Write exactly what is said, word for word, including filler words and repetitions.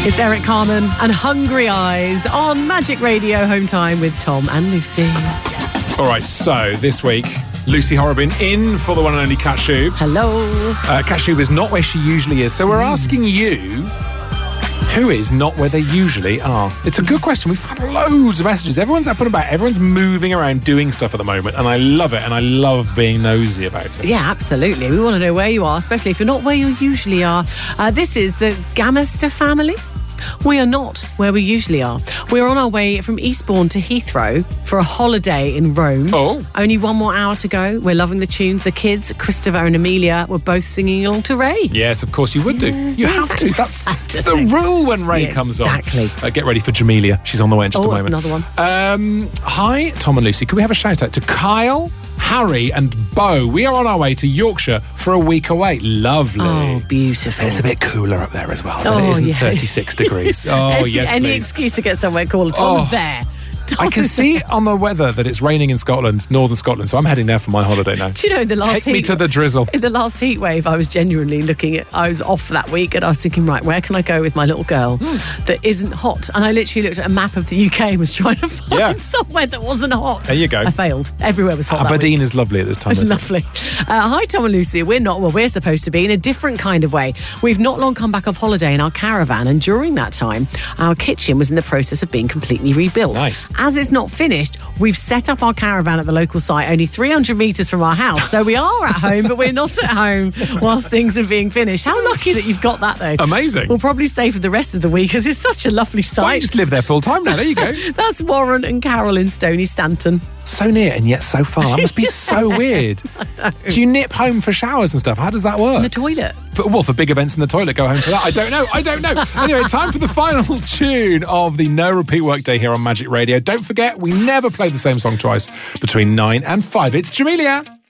It's Eric Carmen and Hungry Eyes on Magic Radio, Home Time with Tom and Lucy. All right, so this week, Lucy Horrobin in for the one and only Kat Shube. Hello. Uh, Kat Shube is not where she usually is, so we're asking you, who is not where they usually are? It's a good question. We've had loads of messages. Everyone's up and about. Everyone's moving around doing stuff at the moment, and I love it, and I love being nosy about it. Yeah, absolutely. We want to know where you are, especially if you're not where you usually are. Uh, this is the Gamister family. We are not where we usually are. We're on our way from Eastbourne to Heathrow for a holiday in Rome. Oh. Only one more hour to go. We're loving the tunes. The kids, Christopher and Amelia, were both singing along to Ray. Yes, of course you would do. Yeah, you have exactly. to. That's, Have to that's the sing. rule when Ray Yeah, comes exactly. on. Uh, get ready for Jamelia. She's on the way in just Oh, a that's moment. another one. Um, hi, Tom and Lucy. Could we have a shout out to Kyle, Harry and Bo? We are on our way to Yorkshire for a week away. Lovely. Oh, beautiful. It's a bit cooler up there as well. Oh, it isn't yeah. thirty-six degrees. Oh, any, yes, Any please. excuse to get somewhere cooler. Tom's Oh. there. I can see on the weather that it's raining in Scotland, northern Scotland, so I'm heading there for my holiday now. Do you know, in the last Take heat, me to the drizzle. in the last heat wave, I was genuinely looking at, I was off that week and I was thinking, right, where can I go with my little girl Hmm. that isn't hot? And I literally looked at a map of the U K and was trying to find Yeah. somewhere that wasn't hot. There you go. I failed. Everywhere was hot that week. Aberdeen is lovely at this time. isn't it? Lovely. Uh, hi, Tom and Lucy. We're not where we're supposed to be in a different kind of way. We've not long come back off holiday in our caravan, and during that time, our kitchen was in the process of being completely rebuilt. Nice. As it's not finished, we've set up our caravan at the local site only three hundred metres from our house. So we are at home, but we're not at home whilst things are being finished. How lucky that you've got that, though. Amazing. We'll probably stay for the rest of the week because it's such a lovely site. Why don't you just live there full time now? There you go. That's Warren and Carol in Stony Stanton. So near and yet so far. That must be so weird. Do you nip home for showers and stuff? How does that In work? the toilet. For, well, for big events in the toilet, go home for that. I don't know. I don't know. Anyway, time for the final tune of the No Repeat Workday here on Magic Radio. Don't forget, we never play the same song twice between nine and five. It's Jamelia.